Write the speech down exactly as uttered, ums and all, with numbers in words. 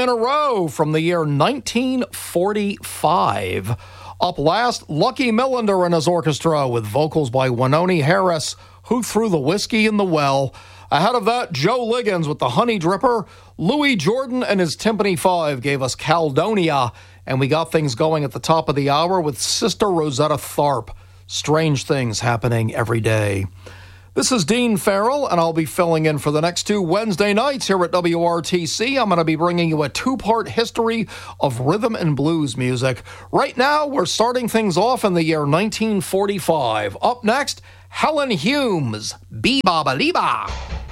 in a row from the year nineteen forty-five. Up last, Lucky Millinder and his orchestra with vocals by Wynonie Harris, Who Threw the Whiskey in the Well. Ahead of that, Joe Liggins with the Honey Dripper. Louis Jordan and his Timpani Five gave us Caledonia. And we got things going at the top of the hour with Sister Rosetta Tharpe. Strange things happening every day. This is Dean Farrell, and I'll be filling in for the next two Wednesday nights here at W R T C. I'm going to be bringing you a two-part history of rhythm and blues music. Right now, we're starting things off in the year nineteen forty-five. Up next, Helen Humes, Bee Baba Lee Ba.